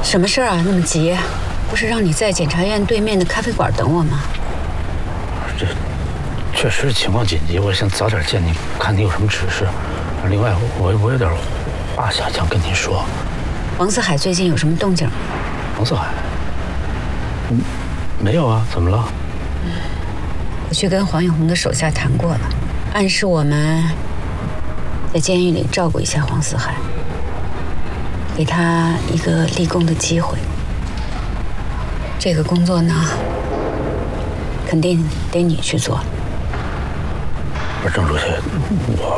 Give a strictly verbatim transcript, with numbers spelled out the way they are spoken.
什么事儿啊？那么急？不是让你在检察院对面的咖啡馆等我吗？ 这确实情况紧急，我想早点见你，看你有什么指示。另外，我我有点话想想跟您说。 王四海最近有什么动静？ 王四海？嗯，没有啊，怎么了？ 我去跟黄永红的手下谈过了，暗示我们在监狱里照顾一下黄四海，给他一个立功的机会。这个工作呢，肯定得你去做。 不是郑主席，我。